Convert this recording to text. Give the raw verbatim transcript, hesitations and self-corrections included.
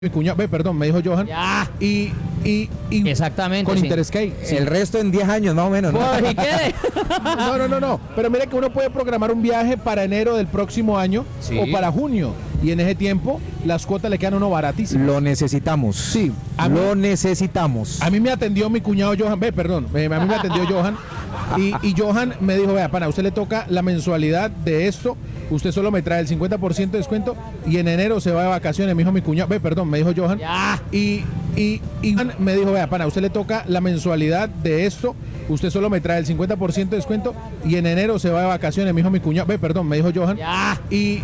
mi cuñado, ve, perdón, me dijo Johan. Ya. Y, y, y Exactamente. con sí. Interscape. Sí. El resto en diez años más o menos, ¿no? Pues, ¿y qué? No, no, no, no. Pero mire que uno puede programar un viaje para enero del próximo año Sí. o para junio. Y en ese tiempo las cuotas le quedan a uno baratísimas. Lo necesitamos. Sí, a mí- Lo necesitamos. A mí me atendió mi cuñado Johan, ve, perdón, eh, a mí me atendió Johan y, y Johan me dijo, vea, pana, a usted le toca la mensualidad de esto, usted solo me trae el cincuenta por ciento de descuento y en enero se va de vacaciones, me dijo mi cuñado, ve, perdón, me dijo Johan Ya. y, y, y Johan me dijo, vea, pana, a usted le toca la mensualidad de esto, usted solo me trae el cincuenta por ciento de descuento y en enero se va de vacaciones, me dijo mi cuñado, ve, perdón, me dijo Johan Ya. y